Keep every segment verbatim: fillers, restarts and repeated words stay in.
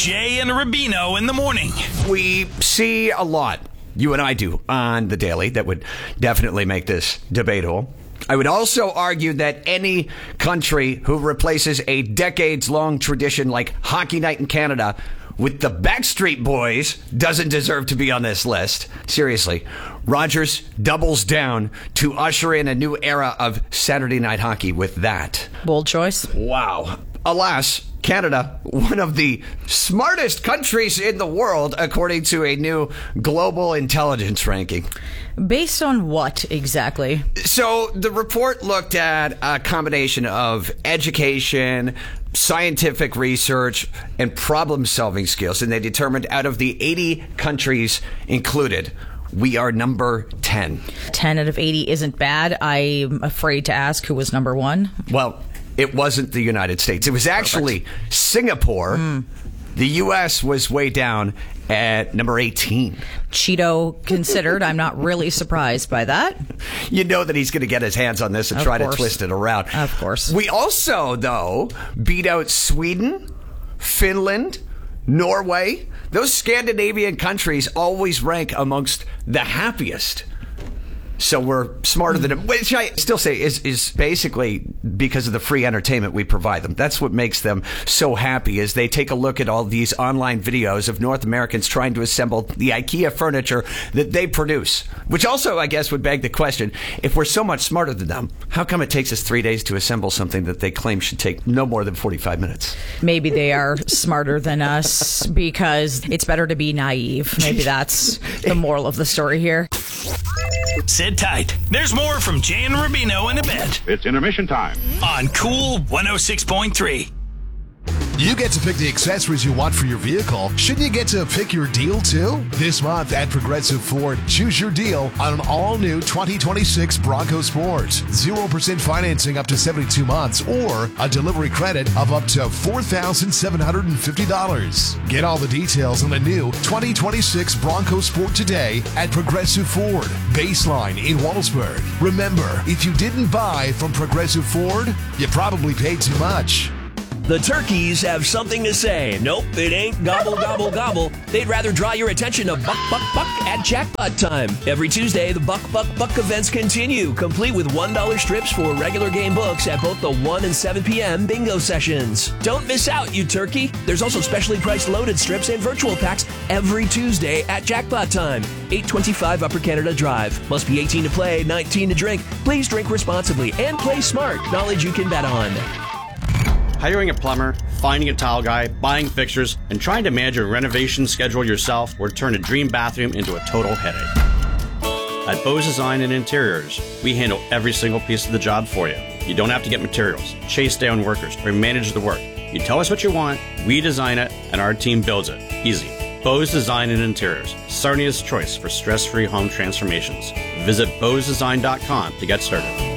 Jay and Rubino in the morning. We see a lot, you and I do, on the daily that would definitely make this debatable. I would also argue that any country who replaces a decades-long tradition like Hockey Night in Canada with the Backstreet Boys doesn't deserve to be on this list. Seriously, Rogers doubles down to usher in a new era of Saturday night hockey with that. Bold choice. Wow. Alas, Canada, one of the smartest countries in the world, according to a new global intelligence ranking. Based on what exactly? So the report looked at a combination of education, scientific research, and problem-solving skills, and they determined out of the eighty countries included, we are number ten. ten out of eighty isn't bad. I'm afraid to ask who was number one. Well, it wasn't the United States. It was actually Perfect. Singapore. Mm. The U S was way down at number eighteen. Cheeto considered, I'm not really surprised by that. You know that he's going to get his hands on this and of try course. to twist it around. Of course. We also, though, beat out Sweden, Finland, Norway. Those Scandinavian countries always rank amongst the happiest. So we're smarter than them, which I still say is, is basically because of the free entertainment we provide them. That's what makes them so happy, is they take a look at all these online videos of North Americans trying to assemble the IKEA furniture that they produce, which also, I guess, would beg the question, if we're so much smarter than them, how come it takes us three days to assemble something that they claim should take no more than forty-five minutes? Maybe they are smarter than us because it's better to be naive. Maybe that's the moral of the story here. Sit tight. There's more from Jay and Rubino in a bit. It's intermission time. On Cool one oh six point three. You get to pick the accessories you want for your vehicle. Shouldn't you get to pick your deal too? This month at Progressive Ford, choose your deal on an all-new twenty twenty-six Bronco Sport. zero percent financing up to seventy-two months or a delivery credit of up to four thousand seven hundred fifty dollars. Get all the details on the new twenty twenty-six Bronco Sport today at Progressive Ford, Baseline in Wallsburg. Remember, if you didn't buy from Progressive Ford, you probably paid too much. The turkeys have something to say. Nope, it ain't gobble, gobble, gobble. They'd rather draw your attention to Buck, Buck, Buck at Jackpot Time. Every Tuesday, the Buck, Buck, Buck events continue, complete with one dollar strips for regular game books at both the one and seven p.m. bingo sessions. Don't miss out, you turkey. There's also specially priced loaded strips and virtual packs every Tuesday at Jackpot Time. eight twenty-five Upper Canada Drive. Must be eighteen to play, nineteen to drink. Please drink responsibly and play smart. Knowledge you can bet on. Hiring a plumber, finding a tile guy, buying fixtures, and trying to manage your renovation schedule yourself will turn a dream bathroom into a total headache. At Bose Design and Interiors, we handle every single piece of the job for you. You don't have to get materials, chase down workers, or manage the work. You tell us what you want, we design it, and our team builds it. Easy. Bose Design and Interiors, Sarnia's choice for stress-free home transformations. Visit bose design dot com to get started.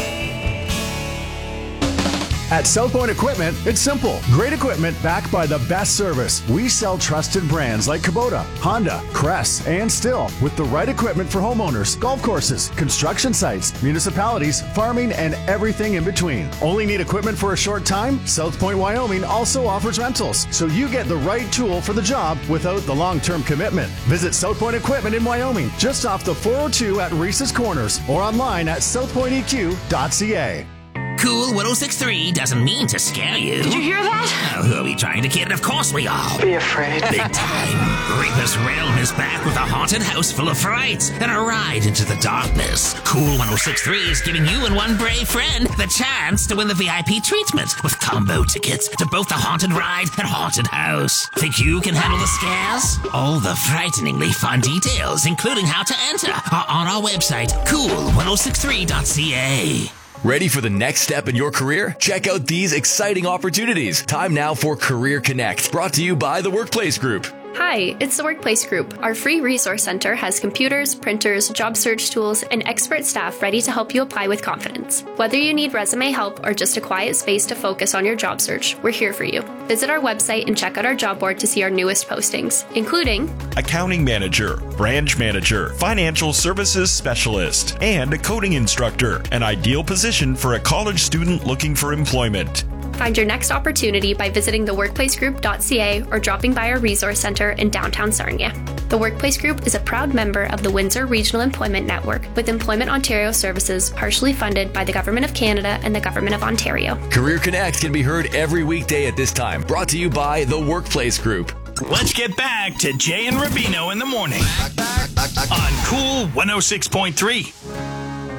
At South Point Equipment, it's simple. Great equipment backed by the best service. We sell trusted brands like Kubota, Honda, Crest, and Stihl with the right equipment for homeowners, golf courses, construction sites, municipalities, farming, and everything in between. Only need equipment for a short time? South Point, Wyoming also offers rentals, so you get the right tool for the job without the long-term commitment. Visit South Point Equipment in Wyoming, just off the four oh two at Reese's Corners, or online at south point e q dot c a. Cool one oh six point three doesn't mean to scare you. Did you hear that? Oh, who are we trying to kid? Of course we are. Be afraid. Big time. Reaper's Realm is back with a haunted house full of frights and a ride into the darkness. Cool one oh six point three is giving you and one brave friend the chance to win the V I P treatment with combo tickets to both the haunted ride and haunted house. Think you can handle the scares? All the frighteningly fun details, including how to enter, are on our website, cool one oh six three dot c a. Ready for the next step in your career? Check out these exciting opportunities. Time now for Career Connect, brought to you by the Workplace Group. Hi, it's the Workplace Group. Our free resource center has computers, printers, job search tools, and expert staff ready to help you apply with confidence. Whether you need resume help or just a quiet space to focus on your job search, we're here for you. Visit our website and check out our job board to see our newest postings, including accounting manager, branch manager, financial services specialist, and a coding instructor, an ideal position for a college student looking for employment. Find your next opportunity by visiting the workplace group dot c a or dropping by our resource center in downtown Sarnia. The Workplace Group is a proud member of the Windsor Regional Employment Network, with Employment Ontario services partially funded by the Government of Canada and the Government of Ontario. Career Connect can be heard every weekday at this time. Brought to you by the Workplace Group. Let's get back to Jay and Rubino in the morning on Cool one oh six point three.